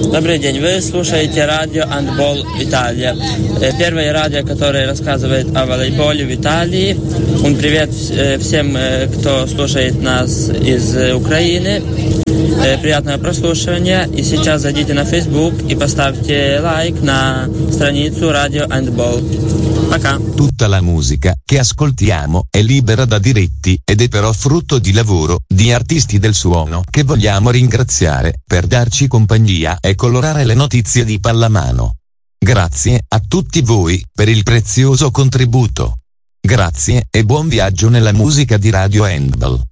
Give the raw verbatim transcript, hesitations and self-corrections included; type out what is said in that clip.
Добрый день, вы слушаете радио Handball Италия. Первое радио, которое рассказывает о волейболе в Италии. Un привет всем, кто слушает нас из Украины. Приятного прослушивания. И сейчас зайдите на Facebook и поставьте лайк на страницу радио Handball. Пока. Tutta la musica che ascoltiamo è libera da diritti ed è però frutto di lavoro di artisti del suono che vogliamo ringraziare per darci compagnia e colorare le notizie di pallamano. Grazie a tutti voi per il prezioso contributo. Grazie e buon viaggio nella musica di Radio Handball.